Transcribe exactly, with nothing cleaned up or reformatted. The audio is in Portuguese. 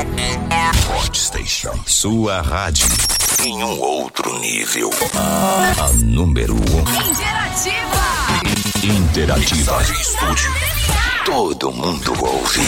Hot Station. Sua rádio em um outro nível. A, a número um. Interativa. Interativa. Estúdio. Todo mundo ouve.